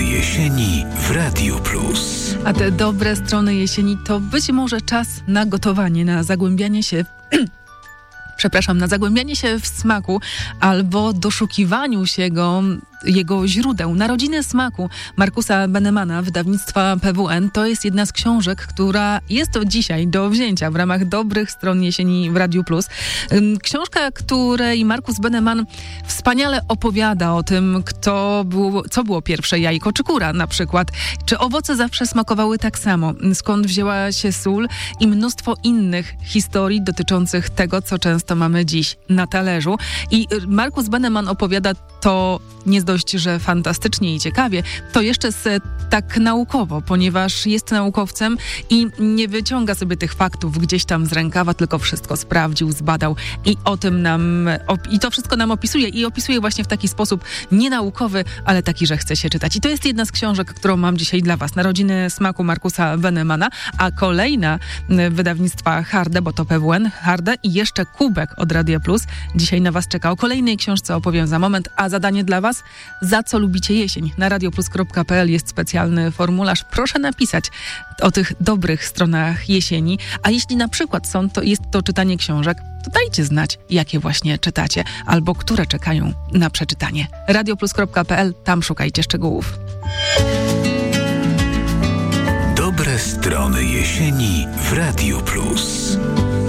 strony jesieni w Radiu Plus. A te dobre strony jesieni to być może czas na gotowanie, na zagłębianie się na zagłębianie się w smaku albo doszukiwaniu się jego źródeł. Narodziny smaku Markusa Bennemana, wydawnictwa PWN, to jest jedna z książek, która jest dzisiaj do wzięcia w ramach dobrych stron jesieni w Radiu Plus. Książka, której Markus Benneman wspaniale opowiada o tym, co było pierwsze, jajko czy kura na przykład. Czy owoce zawsze smakowały tak samo? Skąd wzięła się sól? I mnóstwo innych historii dotyczących tego, co często mamy dziś na talerzu. I Markus Benneman opowiada to nie dość, że fantastycznie i ciekawie, to jeszcze tak naukowo, ponieważ jest naukowcem i nie wyciąga sobie tych faktów gdzieś tam z rękawa, tylko wszystko sprawdził, zbadał i i to wszystko nam opisuje i opisuje właśnie w taki sposób nienaukowy, ale taki, że chce się czytać. I to jest jedna z książek, którą mam dzisiaj dla Was. Narodziny smaku Markusa Bennemana, a kolejna wydawnictwa Harde, bo to PWN, Harde i jeszcze kubek od Radia Plus. Dzisiaj na Was czeka. O kolejnej książce opowiem za moment, a zadanie dla Was: za co lubicie jesień? Na radioplus.pl jest specjalny formularz. Proszę napisać o tych dobrych stronach jesieni. A jeśli na przykład jest to czytanie książek, to dajcie znać, jakie właśnie czytacie albo które czekają na przeczytanie. radioplus.pl, tam szukajcie szczegółów. Dobre strony jesieni w Radiu Plus.